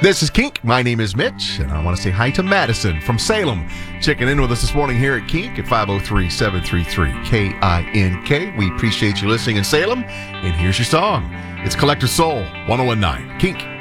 This is Kink. My name is Mitch, and I want to say hi to Madison from Salem. Checking in with us this morning here at Kink at 503-733-KINK. We appreciate you listening in Salem, and here's your song. It's Collector Soul 1019. Kink.